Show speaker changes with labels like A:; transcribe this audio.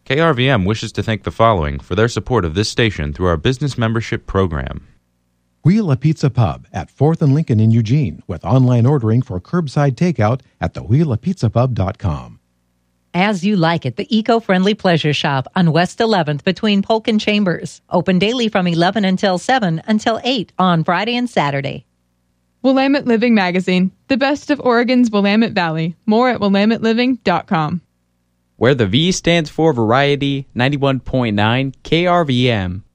A: KRVM wishes to thank the following for their support of this station through our business membership program.
B: Wheel a Pizza Pub at 4th and Lincoln in Eugene with online ordering for curbside takeout at thewheelapizzapub.com.
C: As You Like It, the eco-friendly pleasure shop on West 11th between Polk and Chambers. Open daily from 11 until 7 until 8 on Friday and Saturday.
D: Willamette Living Magazine, the best of Oregon's Willamette Valley. More at willametteliving.com.
E: Where the V stands for variety, 91.9 KRVM.